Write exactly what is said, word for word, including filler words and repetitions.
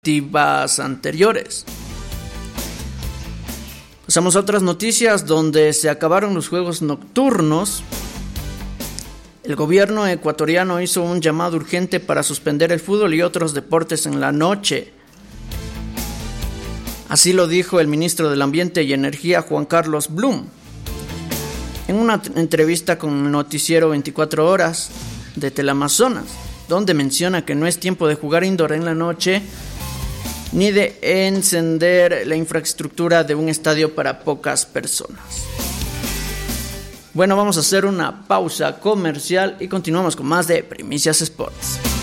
iniciativas anteriores. Pasamos a otras noticias donde se acabaron los juegos nocturnos. El gobierno ecuatoriano hizo un llamado urgente para suspender el fútbol y otros deportes en la noche. Así lo dijo el ministro del Ambiente y Energía, Juan Carlos Blum, en una t- entrevista con el noticiero veinticuatro horas de Teleamazonas, donde menciona que no es tiempo de jugar indoor en la noche ni de encender la infraestructura de un estadio para pocas personas. Bueno, vamos a hacer una pausa comercial y continuamos con más de Primicias Sports.